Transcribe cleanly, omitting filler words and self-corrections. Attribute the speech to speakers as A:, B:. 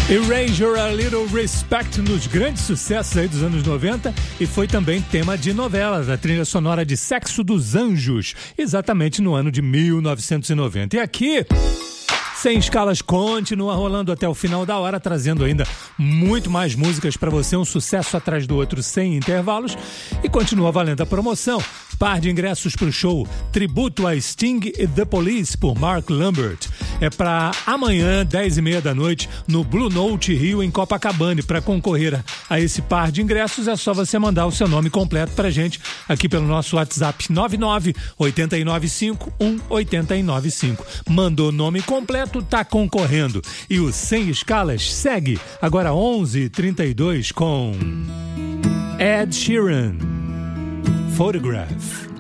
A: Erasure, A Little Respect, nos grandes sucessos aí dos anos 90, e foi também tema de novelas, a trilha sonora de Sexo dos Anjos, exatamente no ano de 1990. E aqui, Sem Escalas continua rolando até o final da hora, trazendo ainda muito mais músicas para você, um sucesso atrás do outro sem intervalos, e continua valendo a promoção. Par de ingressos para o show Tributo a Sting e The Police, por Mark Lambert. É para amanhã, 10h30 da noite, no Blue Note Rio, em Copacabana. Para concorrer a esse par de ingressos, é só você mandar o seu nome completo para a gente aqui pelo nosso WhatsApp 99-895-1895. Mandou nome completo, tá concorrendo. E o Sem Escalas segue agora 11h32 com Ed Sheeran. Photograph.